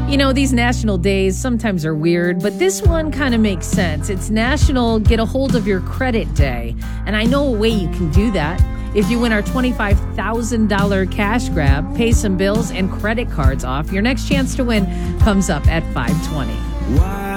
You know, these national days sometimes are weird, but this one kind of makes sense. It's National Get a Hold of Your Credit Day. And I know a way you can do that. If you win our $25,000 cash grab, pay some bills and credit cards off, your next chance to win comes up at 5:20. Why